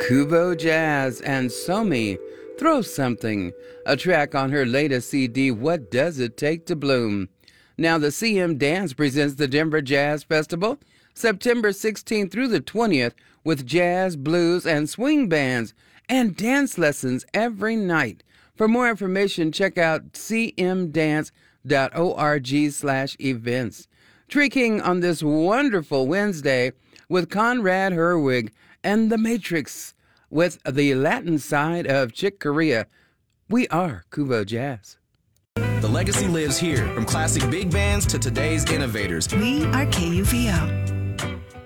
Kubo Jazz and Somi, Throw Something, a track on her latest CD, What Does It Take to Bloom? Now the CM Dance presents the Denver Jazz Festival, September 16th through the 20th, with jazz, blues, and swing bands, and dance lessons every night. For more information, check out cmdance.org/events. Tree King on this wonderful Wednesday with Conrad Herwig and The Matrix with the Latin side of Chick Corea. We are Kubo Jazz. The legacy lives here, from classic big bands to today's innovators. We are KUVO.